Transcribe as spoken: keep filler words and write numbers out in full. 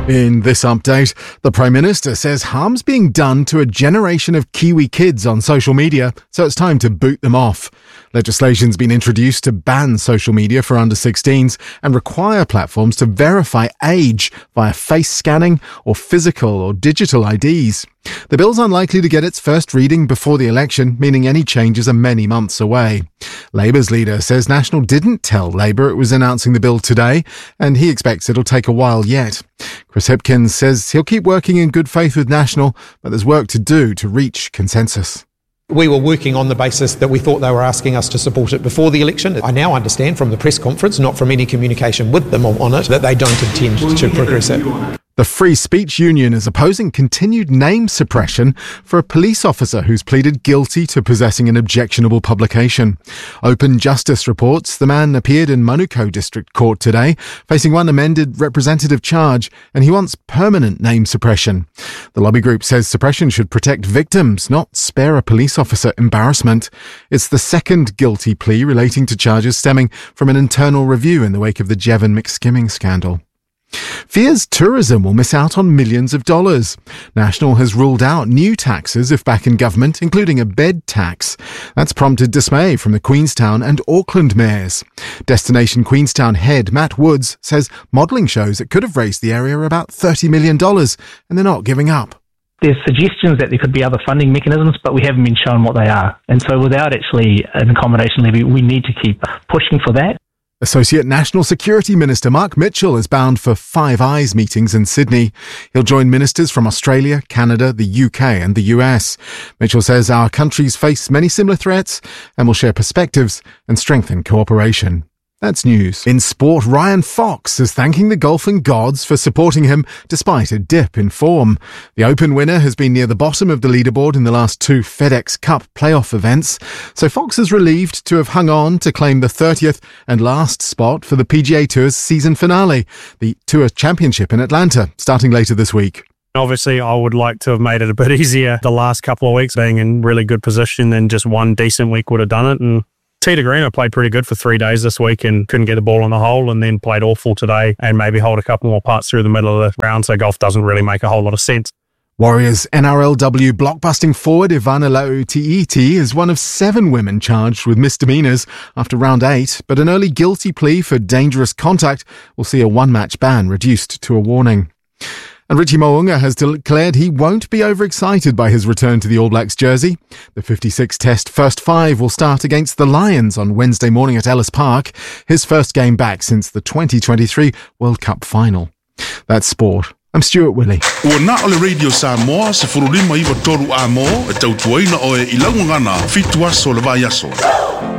In this update, the Prime Minister says harm's being done to a generation of Kiwi kids on social media, so it's time to boot them off. Legislation's been introduced to ban social media for under sixteens and require platforms to verify age via face scanning or physical or digital I Ds. The bill's unlikely to get its first reading before the election, meaning any changes are many months away. Labour's leader says National didn't tell Labour it was announcing the bill today, and he expects it'll take a while yet. Chris Hipkins says he'll keep working in good faith with National, but there's work to do to reach consensus. We were working on the basis that we thought they were asking us to support it before the election. I now understand from the press conference, not from any communication with them on it, that they don't intend to progress it. The Free Speech Union is opposing continued name suppression for a police officer who's pleaded guilty to possessing an objectionable publication. Open Justice reports the man appeared in Manukau District Court today, facing one amended representative charge, and he wants permanent name suppression. The lobby group says suppression should protect victims, not spare a police officer embarrassment. It's the second guilty plea relating to charges stemming from an internal review in the wake of the Jevon McSkimming scandal. Fears tourism will miss out on millions of dollars. National has ruled out new taxes if back in government, including a bed tax. That's prompted dismay from the Queenstown and Auckland mayors. Destination Queenstown head Matt Woods says modelling shows it could have raised the area about thirty million dollars, and they're not giving up. There's suggestions that there could be other funding mechanisms, but we haven't been shown what they are. And so without actually an accommodation levy, we need to keep pushing for that. Associate National Security Minister Mark Mitchell is bound for Five Eyes meetings in Sydney. He'll join ministers from Australia, Canada, the U K and the U S. Mitchell says our countries face many similar threats and will share perspectives and strengthen cooperation. That's news. In sport, Ryan Fox is thanking the golfing gods for supporting him despite a dip in form. The Open winner has been near the bottom of the leaderboard in the last two FedEx Cup playoff events, so Fox is relieved to have hung on to claim the thirtieth and last spot for the P G A Tour's season finale, the Tour Championship in Atlanta, starting later this week. Obviously, I would like to have made it a bit easier the last couple of weeks, being in really good position, and just one decent week would have done it. And Tita Greeno played pretty good for three days this week and couldn't get the ball in the hole, and then played awful today and maybe hold a couple more putts through the middle of the round, so golf doesn't really make a whole lot of sense. Warriors N R L W blockbusting forward Ivana Lauitiiti is one of seven women charged with misdemeanours after round eight, but an early guilty plea for dangerous contact will see a one-match ban reduced to a warning. And Richie Mo'unga has declared he won't be overexcited by his return to the All Blacks jersey. The fifty-six Test first five will start against the Lions on Wednesday morning at Ellis Park, his first game back since the twenty twenty-three World Cup final. That's sport. I'm Stuart Willey. Ua na ole Radio Samoa se furulima iwa toru a mo e tautuaina o e ilaungana fitu aso le vai aso.